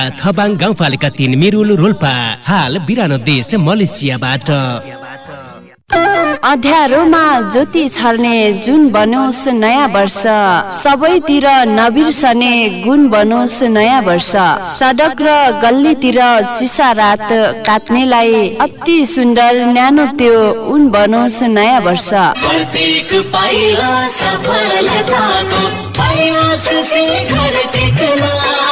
थबाङ गाउँपालिका 3 मिरुल रोल्पा हाल बिरानो देश मलेसियाबाट। अँध्यारोमा ज्योति छर्ने जुन बनोस् नयाँ वर्ष, सबैतिर नबिर्सने गुण बनोस् नयाँ वर्ष। सडक र गल्लीतिर चिसा रात काट्नेलाई अति सुन्दर न्यानो त्यो उन बनोस् नयाँ वर्ष। प्रत्येक पाइला सफलताको प्रयास शिखर टेक्न।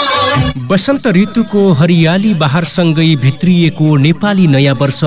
वसन्त ऋतुको हरियाली बहारसँगै भित्रिएको नेपाली नयाँ वर्ष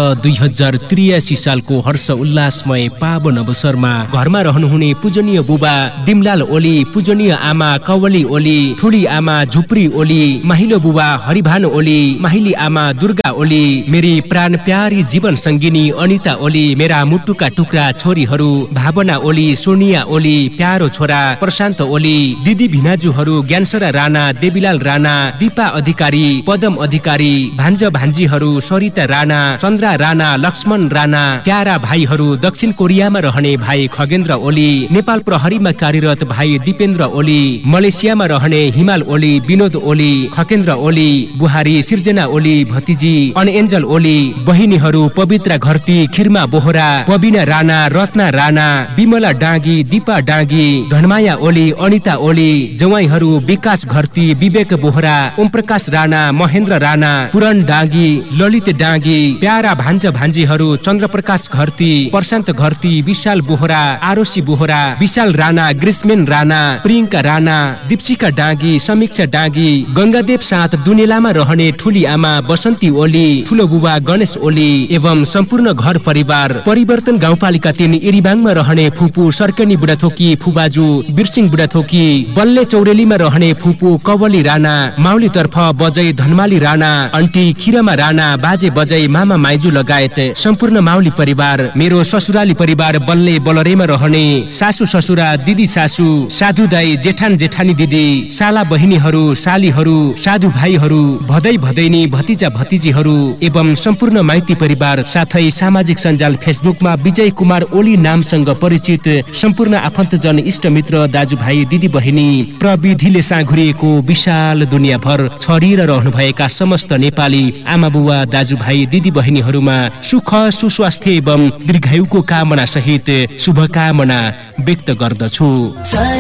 2083 सालको हर्ष उल्लासमय पावन अवसरमा घरमा रहनुहुने पूजनीय बुबा दिमलाल ओली, पूजनीय आमा कवली ओली, ठुली आमा झुप्री ओली, माहिलो बुबा हरिभान ओली, माहिली आमा दुर्गा ओली, मेरी प्राण प्यारी जीवन सङ्गिनी अनिता ओली, मेरा मुटुका टुक्रा छोरीहरू भावना ओली, सोनिया ओली, प्यारो छोरा प्रशान्त ओली, दिदी भिनाजुहरू ज्ञानसरा राणा, देवीलाल राणा, दीपा अधिकारी, पदम अधिकारी, भान्ज भान्जीहरू सरिता राणा, चन्द्रा राणा, लक्ष्मण राणा, प्यारा भाइहरू दक्षिण कोरियामा रहने भाइ खगेन्द्र ओली, नेपाल प्रहरीमा कार्यरत भाइ दिपेन्द्र ओली, मलेसियामा रहने हिमाल ओली, विनोद ओली, खगेन्द्र ओली, बुहारी सिर्जना ओली, भतिजी अनएन्जल ओली, बहिनीहरू पवित्र घरती, खिरमा बोहरा, पबिना राणा, रत्ना राणा, विमला डाँगी, दीपा डाँगी, धनमाया ओली, अनिता ओली, जवाइहरू विकास घरती, विवेक बोहरा, ओम प्रकाश राणा, महेन्द्र राणा, पुरण डाँगी, ललित डाँगी, प्यारा भान्ज भान्जीहरू चन्द्र प्रकाश घरती, प्रशान्त घरती, विशाल बोहरा, आरोसी बोहरा, विशाल राणा, ग्रीष्मेन राणा, प्रियङ्का राणा, दीप्सिका डाँगी, समीक्षा डाँगी, गंगादेव साथ दुनेलामा रहने ठुली आमा बसन्ती ओली, ठुलो बुबा गणेश ओली एवं सम्पूर्ण घर परिवार, परिवर्तन गाउँपालिका 3 इरिबाङमा रहने फुपू सर्कनी बुढाथोकी, फुबाजु बिरसिंह बुढाथोकी, बल्ले चौरेलीमा रहने फुपू कवली राणा, माउली तर्फ बजै धनमाली राणा, अन्टी खिरमा राणा, बाजे बजै मामा माइजू लगायत सम्पूर्ण माउली परिवार, मेरो ससुराली परिवार बल्ले बलरेमा रहने सासू ससुरा, दिदी सासू, साधु दाई, जेठान जेठानी दिदी, साला बहिनीहरू, सालीहरू, साधु भाइहरू, भदै भदैनी, भतिजा भतिजीहरू एवं सम्पूर्ण माइती परिवार, साथै सामाजिक सञ्जाल फेसबुकमा विजय कुमार ओली नामसँग परिचित सम्पूर्ण आफन्तजन, इष्टमित्र, दाजुभाइ, दिदी बहिनी, प्रविधिले साँघुरिएको विशाल दुनियाँभर छरिएर रहनुभएका समस्त नेपाली आमा बुवा, दाजुभाइ, दिदी बहिनीहरूमा सुख सुस्वास्थ्य एवं दीर्घायुको कामना सहित शुभकामना व्यक्त गर्दछु।